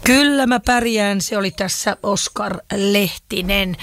Kyllä mä pärjään, se oli tässä Oskar Lehtinen.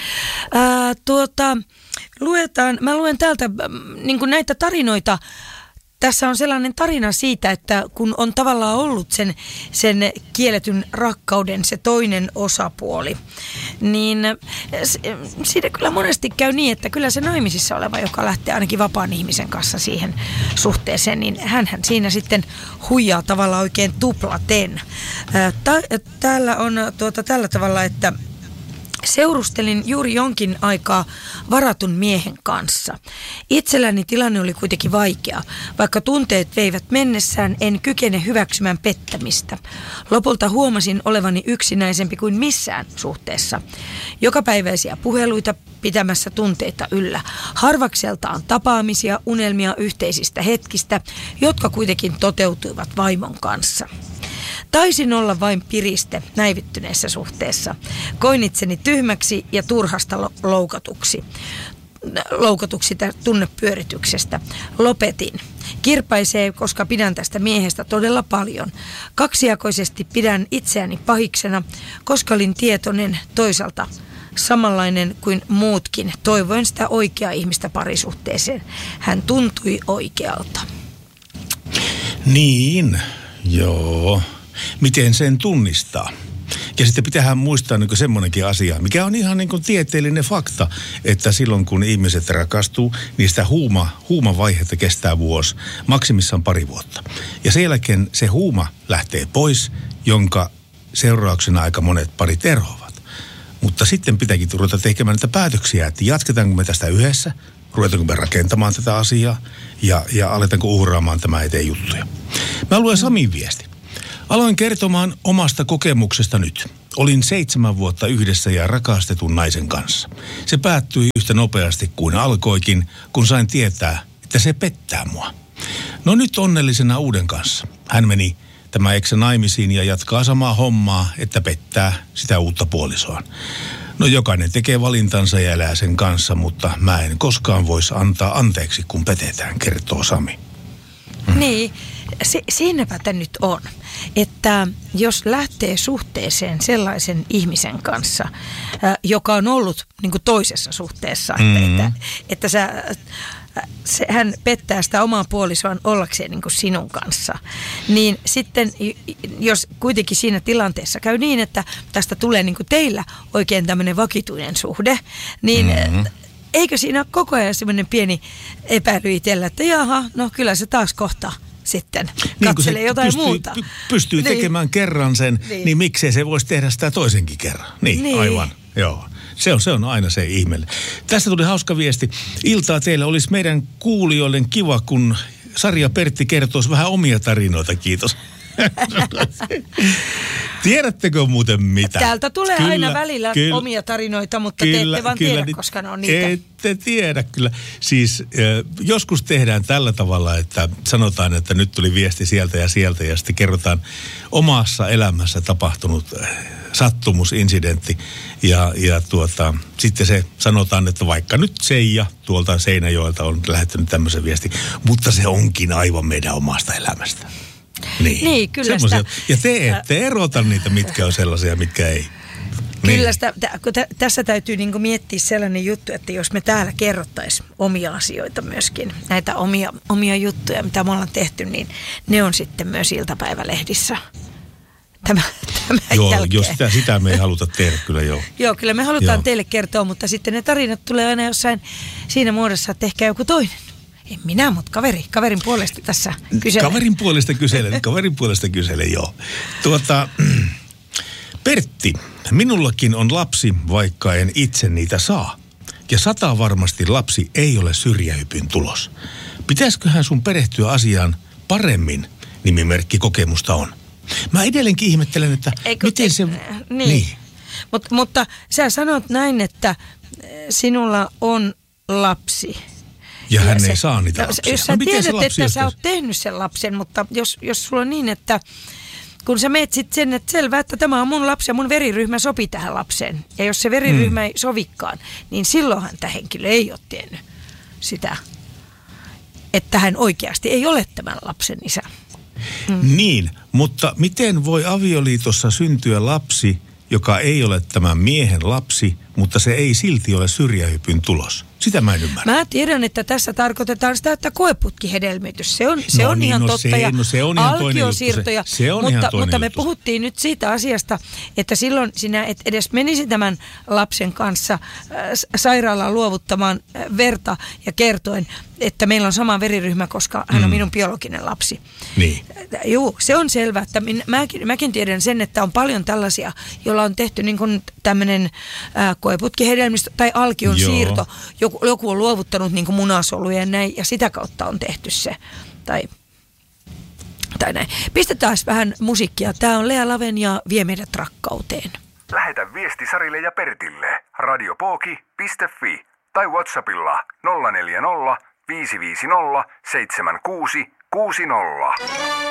Mä luen täältä niin kuin näitä tarinoita. Tässä on sellainen tarina siitä, että kun on tavallaan ollut sen kielletyn rakkauden se toinen osapuoli, niin siitä kyllä monesti käy niin, että kyllä se naimisissa oleva, joka lähtee ainakin vapaan ihmisen kanssa siihen suhteeseen, niin hänhän siinä sitten huijaa tavallaan oikein tuplaten. Täällä on tällä tavalla, että seurustelin juuri jonkin aikaa varatun miehen kanssa. Itselläni tilanne oli kuitenkin vaikea. Vaikka tunteet veivät mennessään, en kykene hyväksymään pettämistä. Lopulta huomasin olevani yksinäisempi kuin missään suhteessa. Jokapäiväisiä puheluita pitämässä tunteita yllä. Harvakseltaan tapaamisia, unelmia yhteisistä hetkistä, jotka kuitenkin toteutuivat vaimon kanssa. Taisin olla vain piriste näivittyneessä suhteessa. Koin itseni tyhmäksi ja turhasta loukatuksi tunnepyörityksestä. Lopetin. Kirpaisee, koska pidän tästä miehestä todella paljon. Kaksijakoisesti pidän itseäni pahiksena, koska olin tietoinen toisaalta samanlainen kuin muutkin. Toivoin sitä oikeaa ihmistä parisuhteeseen. Hän tuntui oikealta. Niin, joo. Miten sen tunnistaa? Ja sitten pitäähän muistaa niin semmoinenkin asia, mikä on ihan niin kuin tieteellinen fakta, että silloin kun ihmiset rakastuu, niin sitä huumavaihetta kestää vuosi, maksimissaan 2 vuotta. Ja sen jälkeen se huuma lähtee pois, jonka seurauksena aika monet parit eroavat. Mutta sitten pitääkin ruveta tekemään näitä päätöksiä, että jatketaanko me tästä yhdessä, ruvetaanko me rakentamaan tätä asiaa ja aletaanko uhraamaan tämä eteen juttuja. Mä luen Samin viesti. Aloin kertomaan omasta kokemuksesta nyt. Olin 7 vuotta yhdessä ja rakastetun naisen kanssa. Se päättyi yhtä nopeasti kuin alkoikin, kun sain tietää, että se pettää mua. No nyt onnellisena uuden kanssa. Hän meni tämä eksä naimisiin ja jatkaa samaa hommaa, että pettää sitä uutta puolisoaan. No jokainen tekee valintansa ja elää sen kanssa, mutta mä en koskaan voisi antaa anteeksi, kun petetään, kertoo Sami. Niin, siinäpä tämä nyt on, että jos lähtee suhteeseen sellaisen ihmisen kanssa, joka on ollut niin kuin toisessa suhteessa, että hän pettää sitä omaa puolisoaan ollakseen niin kuin sinun kanssa, niin sitten jos kuitenkin siinä tilanteessa käy niin, että tästä tulee niin kuin teillä oikein tämmöinen vakituinen suhde, niin eikö siinä ole koko ajan semmoinen pieni epäily itsellä, että jaha, no kyllä se taas kohta sitten katselee jotain muuta. Pystyy tekemään kerran sen, niin miksei se voisi tehdä sitä toisenkin kerran. Niin. Aivan, joo. Se on aina se ihmeellinen. Tästä tuli hauska viesti. Iltaa teille olisi meidän kuulijoille kiva, kun Sari ja Pertti kertoisi vähän omia tarinoita. Kiitos. Tiedättekö muuten mitä? Täältä tulee aina välillä omia tarinoita, mutta te ette vaan tiedä, koska ne on niitä. Ette tiedä kyllä. Siis joskus tehdään tällä tavalla, että sanotaan, että nyt tuli viesti sieltä ja sieltä ja sitten kerrotaan omassa elämässä tapahtunut sattumusinsidentti ja sitten se sanotaan, että vaikka nyt Seija tuolta Seinäjoelta on lähettänyt tämmöisen viestin, mutta se onkin aivan meidän omasta elämästä. Niin kyllä sitä. Ja te ette erota niitä, mitkä on sellaisia, mitkä ei. Kyllä sitä, tässä täytyy niinku miettiä sellainen juttu, että jos me täällä kerrottaisiin omia asioita myöskin, näitä omia juttuja, mitä me ollaan tehty, niin ne on sitten myös iltapäivälehdissä. Joo, jos sitä me ei haluta tehdä kyllä, joo. Joo, kyllä me halutaan teille kertoa, mutta sitten ne tarinat tulee aina jossain siinä muodossa, että ehkä joku toinen. En minä, mutta kaverin puolesta tässä kyselen. Kaverin puolesta kyselen, joo. Pertti, minullakin on lapsi, vaikka en itse niitä saa. Ja 100 varmasti lapsi ei ole syrjähypyn tulos. Pitäisiköhän sun perehtyä asiaan paremmin, nimimerkki kokemusta on. Mä edelleenkin ihmettelen, että miten se... Niin. Mutta sä sanot näin, että sinulla on lapsi. Ja hän ei saa niitä lapsia. Jos sä tiedät, että sä oot tehnyt sen lapsen, mutta jos sulla on niin, että kun sä meet sitten sen, että selvä, että tämä on mun lapsi ja mun veriryhmä sopii tähän lapseen. Ja jos se veriryhmä ei sovikaan, niin silloinhan tämä henkilö ei ole tiennyt sitä, että hän oikeasti ei ole tämän lapsen isä. Niin, mutta miten voi avioliitossa syntyä lapsi, joka ei ole tämän miehen lapsi, mutta se ei silti ole syrjähypyn tulos? Sitä mä en ymmärrä. Mä tiedän, että tässä tarkoitetaan sitä, että koeputkihedelmöitys. Se on ihan totta. Se on ihan toinen alkiosiirtoja. Se on ihan toinen mutta me juttu. puhuttiin nyt siitä asiasta, että silloin sinä et edes menisi tämän lapsen kanssa sairaalaan luovuttamaan verta ja kertoen, että meillä on sama veriryhmä, koska hän on minun biologinen lapsi. Niin. Joo, se on selvä, että mäkin tiedän sen, että on paljon tällaisia, joilla on tehty niin kuin tämmöinen koeputkihedelmistö tai alkion siirto. Joku on luovuttanut niin kuin munasoluja ja näin, ja sitä kautta on tehty se. Tai näin. Pistetään vähän musiikkia. Tämä on Lea Laven ja Vie meidät rakkauteen. Lähetä viesti Sarille ja Pertille. radiopoki.fi tai WhatsAppilla 040 550 7660.